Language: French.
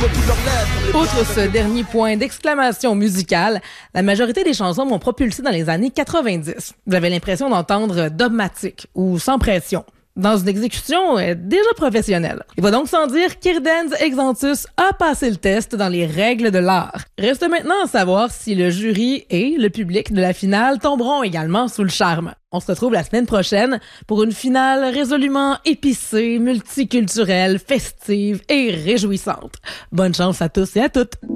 Outre ce dernier point d'exclamation musicale, la majorité des chansons m'ont propulsé dans les années 90. J'avais l'impression d'entendre dogmatique ou sans pression, dans une exécution déjà professionnelle. Il va donc sans dire qu'Irdens Exantus a passé le test dans les règles de l'art. Reste maintenant à savoir si le jury et le public de la finale tomberont également sous le charme. On se retrouve la semaine prochaine pour une finale résolument épicée, multiculturelle, festive et réjouissante. Bonne chance à tous et à toutes!